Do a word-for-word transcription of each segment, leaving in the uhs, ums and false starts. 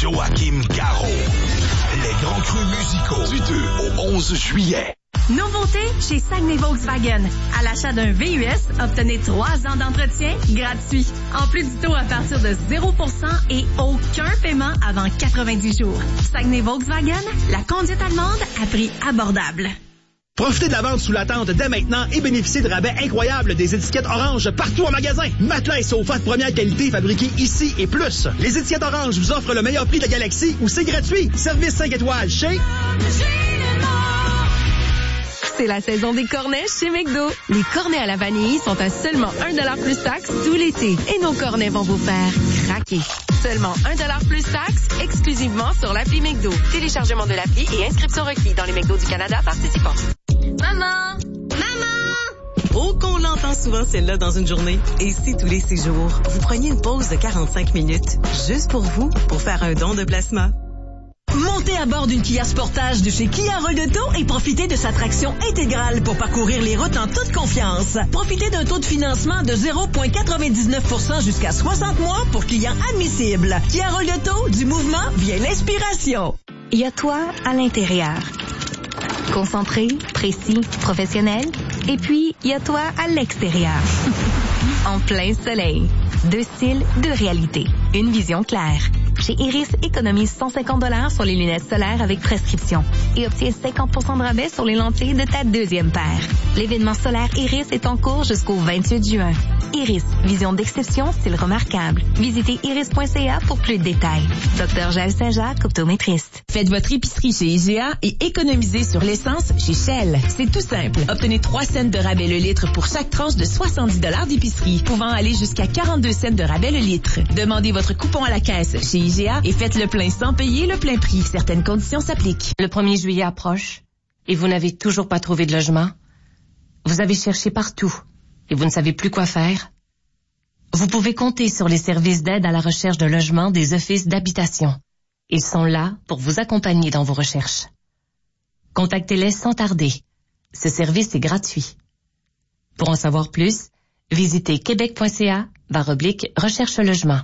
Joachim Garraud. Les grands crus musicaux du deux au onze juillet. Nouveauté chez Saguenay Volkswagen. À l'achat d'un V U S, obtenez trois ans d'entretien gratuit. En plus du taux à partir de zéro pour cent et aucun paiement avant quatre-vingt-dix jours. Saguenay Volkswagen, la conduite allemande à prix abordable. Profitez de la vente sous la tente dès maintenant et bénéficiez de rabais incroyables des étiquettes orange partout en magasin. Matelas et sofas de première qualité fabriqués ici et plus. Les étiquettes orange vous offrent le meilleur prix de la galaxie ou c'est gratuit. Service cinq étoiles chez... C'est la saison des cornets chez McDo. Les cornets à la vanille sont à seulement un dollar plus taxe tout l'été. Et nos cornets vont vous faire craquer. Seulement un dollar plus taxe, exclusivement sur l'appli McDo. Téléchargement de l'appli et inscription requis dans les McDo du Canada participants. Maman! Maman! Oh, qu'on l'entend souvent celle-là dans une journée. Et si tous les six jours, vous preniez une pause de quarante-cinq minutes, juste pour vous, pour faire un don de plasma? Montez à bord d'une Kia Sportage de chez Kia Rolletto et profitez de sa traction intégrale pour parcourir les routes en toute confiance. Profitez d'un taux de financement de zéro virgule quatre-vingt-dix-neuf pour cent jusqu'à soixante mois pour clients admissibles. Kia Rolletto, du mouvement vient l'inspiration. Il y a toi à l'intérieur. Concentré, précis, professionnel. Et puis, il y a toi à l'extérieur. En plein soleil. Deux styles, deux réalités. Une vision claire. Chez Iris, économise cent cinquante dollars sur les lunettes solaires avec prescription et obtiens cinquante pour cent de rabais sur les lentilles de ta deuxième paire. L'événement solaire Iris est en cours jusqu'au vingt-huit juin. Iris, vision d'exception, style remarquable. Visitez iris point c a pour plus de détails. Docteur Jaël Saint-Jacques, optométriste. Faites votre épicerie chez I G A et économisez sur l'essence chez Shell. C'est tout simple. Obtenez trois cents de rabais le litre pour chaque tranche de soixante-dix dollars d'épicerie, pouvant aller jusqu'à quarante-deux cents de rabais le litre. Demandez votre coupon à la caisse chez I G A et faites le plein sans payer le plein prix. Certaines conditions s'appliquent. Le premier juillet approche et vous n'avez toujours pas trouvé de logement. Vous avez cherché partout et vous ne savez plus quoi faire. Vous pouvez compter sur les services d'aide à la recherche de logement des offices d'habitation. Ils sont là pour vous accompagner dans vos recherches. Contactez-les sans tarder. Ce service est gratuit. Pour en savoir plus, visitez québec point c a barre oblique recherche logement.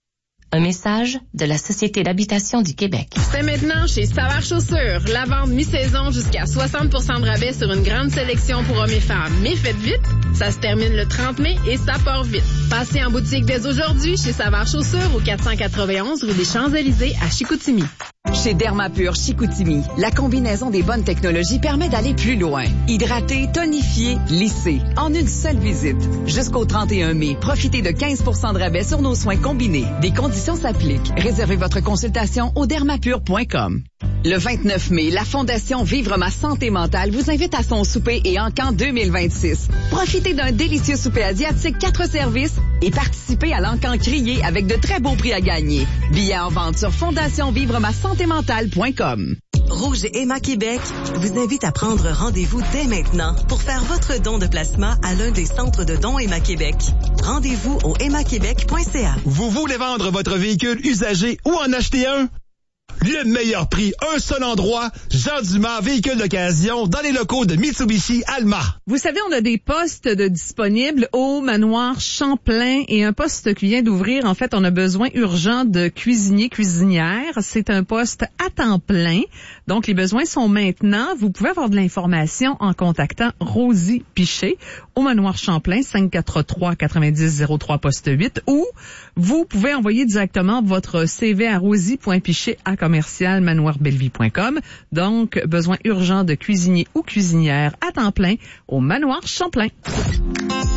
Un message de la Société d'habitation du Québec. C'est maintenant chez Savard Chaussures. La vente mi-saison jusqu'à soixante pour cent de rabais sur une grande sélection pour hommes et femmes. Mais faites vite, ça se termine le trente mai et ça part vite. Passez en boutique dès aujourd'hui chez Savard Chaussures au quatre cent quatre-vingt-onze rue des Champs-Élysées à Chicoutimi. Chez Dermapur Chicoutimi, la combinaison des bonnes technologies permet d'aller plus loin. Hydrater, tonifier, lisser, en une seule visite. Jusqu'au trente et un mai, profitez de quinze pour cent de rabais sur nos soins combinés. Des conditions s'appliquent. Réservez votre consultation au dermapur point com. Le vingt-neuf mai, la Fondation Vivre ma santé mentale vous invite à son souper et encamp deux mille vingt-six. Profitez d'un délicieux souper asiatique, quatre services et participez à l'encamp crié avec de très beaux prix à gagner. Billets en vente sur fondation vivre ma santé mentale point com. Rouge et Emma Québec vous invite à prendre rendez-vous dès maintenant pour faire votre don de plasma à l'un des centres de dons Emma Québec. Rendez-vous au emma québec point c a. Vous voulez vendre votre véhicule usagé ou en acheter un? Le meilleur prix, un seul endroit, Jean Dumas, véhicule d'occasion, dans les locaux de Mitsubishi Alma. Vous savez, on a des postes de disponibles au manoir Champlain et un poste qui vient d'ouvrir. En fait, on a besoin urgent de cuisiniers, cuisinières. C'est un poste à temps plein. Donc, les besoins sont maintenant. Vous pouvez avoir de l'information en contactant Rosie Piché au manoir Champlain, cinq quatre trois, neuf zéro zéro trois poste huit, ou vous pouvez envoyer directement votre C V à rosie point piché à commercial manoir bellevue point com. Donc, besoin urgent de cuisinier ou cuisinière à temps plein au manoir Champlain.